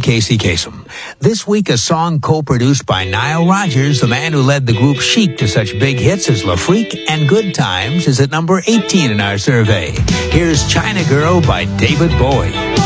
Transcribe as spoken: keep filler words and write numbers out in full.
Casey Kasem. This week, a song co-produced by Nile Rodgers, the man who led the group Chic to such big hits as La Freak and Good Times, is at number eighteen in our survey. Here's China Girl by David Bowie.